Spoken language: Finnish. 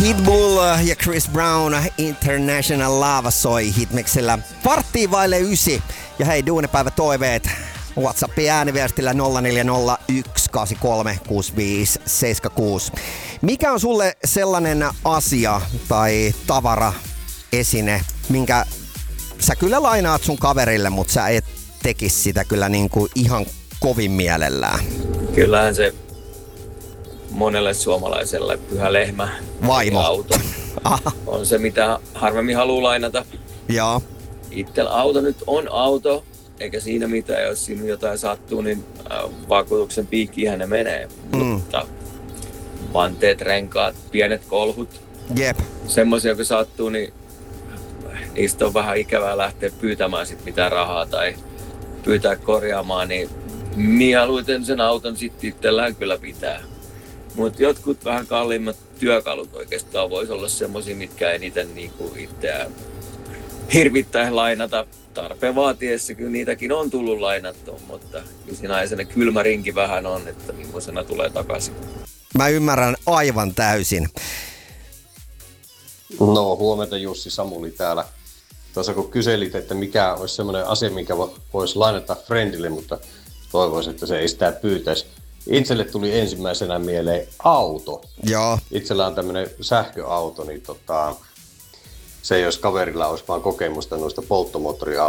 Pitbull ja Chris Brown International Love soi Hitmixillä 8:45. Ja hei, duunipäivä toiveet WhatsAppin ääniviestillä 0401836576. Mikä on sulle sellainen asia tai tavara, esine, minkä sä kyllä lainaat sun kaverille, mutta sä et tekis sitä kyllä niinku ihan kovin mielellään? Kyllähän se monelle suomalaiselle pyhä lehmä, vaimo, auto, on se mitä harvemmin haluaa lainata. Joo. Itsellä auto nyt on auto, eikä siinä mitään, jos siinä jotain sattuu, niin vakuutuksen piikkiinhän ne menee. Mutta vanteet, renkaat, pienet kolhut, Jep. semmoisia kun sattuu, niin niistä on vähän ikävää lähteä pyytämään sit mitään rahaa tai pyytää korjaamaan, niin mieluiten sen auton sitten itsellään kyllä pitää. Mutta jotkut vähän kalliimmat työkalut oikeastaan voisi olla semmosia, mitkä eniten niinku itseään hirvittäin lainata. Tarpeen vaatiessa kyllä niitäkin on tullut lainattua, mutta siinä aina kylmä rinki vähän on, että millaisena tulee takaisin. Mä ymmärrän aivan täysin. No, huomenta Jussi, Samuli täällä. Tuossa kun kyselit, että mikä olisi semmoinen asia, minkä voisi lainata friendille, mutta toivoisin, että se ei sitä pyytäisi. Itselle tuli ensimmäisenä mieleen auto. Joo. Itsellä on tämmöinen sähköauto, niin se jos kaverilla olisi vaan kokemusta noista polttomoottoriautoista,